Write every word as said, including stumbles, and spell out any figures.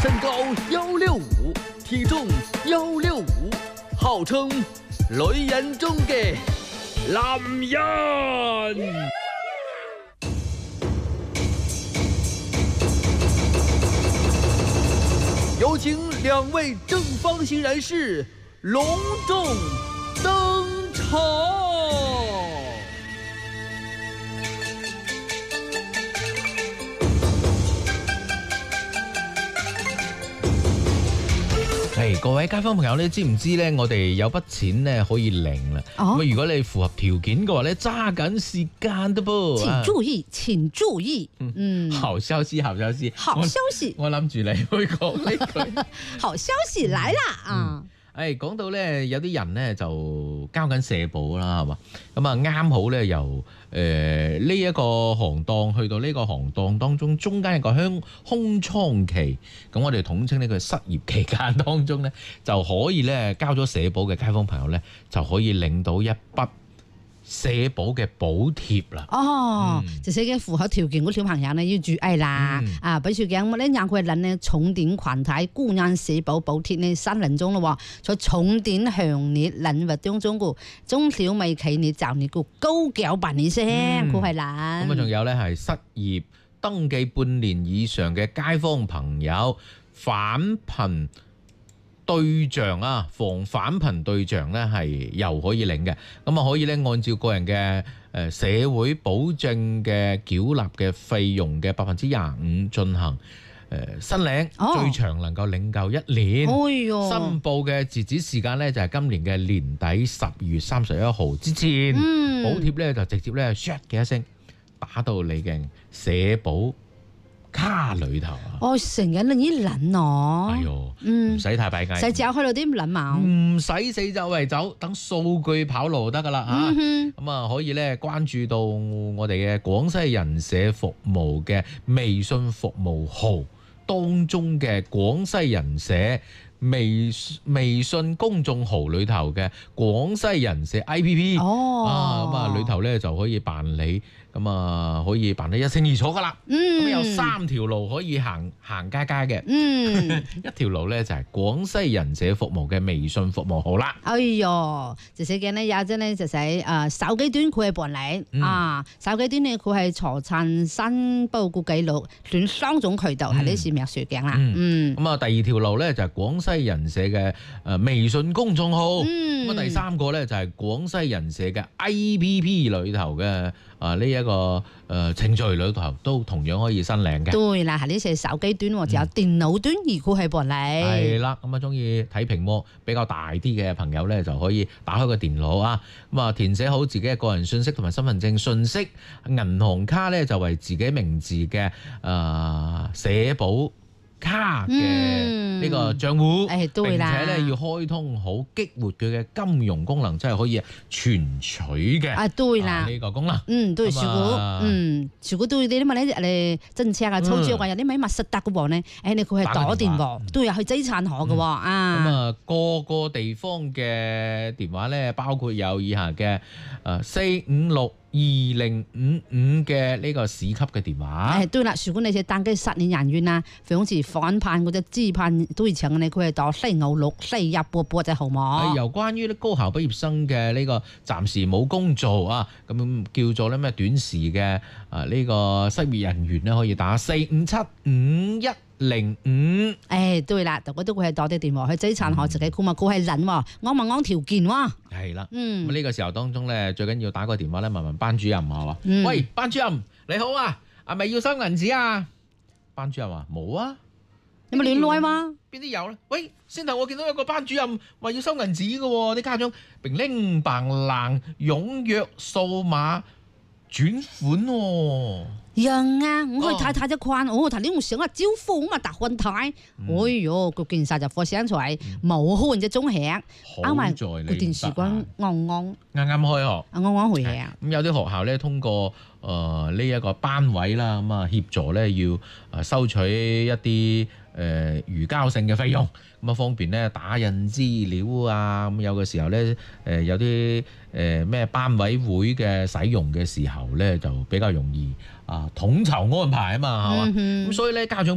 身高一六五，體重一六五，號稱女人中嘅男人。有請兩位正方形人士隆重登場。 誒，各位街坊朋友咧，知唔知咧？我哋有筆錢咧可以領啦。咁、哦、如果你符合條件嘅話咧，揸緊時間的噃。 請注意，請注意。 嗯，好消息，好消息， 好消息。 我諗住你會講呢句。 好消息來啦！啊、嗯！ 誒，講到咧，有啲人咧就交緊社保啦，係嘛？咁啊，啱好咧由誒呢一個行當去到呢個行當當中，中間有個空空倉期，咁我哋統稱呢個失業期間當中咧，就可以咧交咗社保嘅街坊朋友咧，就可以領到一筆社保嘅補貼啦。 哦，嗯、就係嘅符合條件嘅小朋友呢要注意啦。嗯、啊，比如講我哋廿個人呢重點群體個人社保補貼呢三輪鐘咯，在重點行業領域當中個中小微企業就業個高繳百分先，佢係啦。 咁啊，仲有咧係失業登記半年以上嘅街坊朋友，返貧對象啊，防返貧對象咧係又可以領嘅，咁啊可以咧按照個人嘅誒社會保證嘅繳納嘅費用嘅百分之廿五進行誒申領，哦、最長能夠領夠一年。 哎呦， 申報嘅截止時間咧就係今年嘅年底十月三十一號之前， 嗯、 補貼咧就直接咧 shot 嘅一聲打到你嘅社保卡裏頭啊！ 哦，成日你啲諗哦， 哎呦，唔使、嗯、太閉翳， 使走開到啲諗嘛， 唔使四周圍走，等數據跑路就得噶啦嚇。咁、 嗯、 啊可以咧關注到我哋嘅廣西人社服務嘅微信服務號當中嘅廣西人社微微信公眾號裏頭嘅廣西人社 A P P， 哦， 啊咁啊裏頭咧就可以辦理。咁啊，可以辦得一清二楚噶啦。咁、嗯、有三條路可以行行街街嘅。嗯，一條路咧就係廣西人社服務嘅微信服務號啦。 哎呦，就寫緊呢有陣咧就係誒手機端佢係辦理、嗯、啊，手機端咧佢係財產申報個記錄，選雙種渠道係呢是描述嘅啦。嗯，咁啊、 嗯、第二條路咧就係廣西人社嘅誒微信公眾號。咁啊、嗯、第三個咧就係廣西人社嘅 A P P 裏頭嘅。啊！呢、這、一個誒、呃、程序裏頭都同樣可以申領嘅。對啦，係呢隻手機端或者有電腦端，如果係辦理。 係啦，咁啊中意睇屏幕比較大啲嘅朋友咧，就可以打開個電腦啊，咁啊填寫好自己嘅個人信息同埋身份證信息，銀行卡咧就為自己名字嘅誒、呃、社保卡嘅呢個賬戶，嗯、並且咧要開通好激活佢嘅金融功能，即係可以存取嘅。啊，對啦，呢、啊這個功能。 嗯，對，如果嗯，如果對你啲乜咧，誒政策啊、操作啊，有啲咩密實得嘅喎咧，誒你佢係打電話，都有去資產行嘅喎啊。 咁啊，個個地方嘅電話咧，包括有以下嘅誒四五六二零五五嘅呢個市級嘅電話。 誒對啦，如果你係登記實年人員啊，譬如好似返貧或者資貧對象咧，佢係打四五六四一八八隻號碼。 由關於咧高校畢業生嘅呢個暫時冇工做啊，咁叫做咧咩短時嘅啊呢個失業人員咧，可以打四五七五一零五。 誒對啦，我都會係打啲電話去資產學自己，佢咪佢係人喎，我問我條件喎。 係啦， 嗯， 咁呢個時候當中咧，最緊要打個電話咧，問問班主任啊，嗯、喂，班主任你好啊，係咪要收銀紙啊？班主任話冇啊， 有冇聯絡嘛？ 邊啲有咧？喂，先頭我見到有個班主任話要收銀紙嘅喎，啲家長並拎棒冷踴躍掃碼轉款喎。 人啊，我去睇睇隻款，我頭先我想話招呼咁啊，特款睇，哎呦，個件晒就放聲出嚟，冇換隻鐘響，啱埋個電視關啱啱啱啱開學， 啱啱開學啊！ 咁有啲學校咧通過誒呢一個班委啦，咁啊協助咧要誒收取一啲誒餘交性嘅費用，咁啊方便咧打印資料啊，咁有嘅時候咧誒有啲誒咩班委會嘅使用嘅時候咧就比較容易啊統籌安排啊嘛，係嘛，咁所以咧家長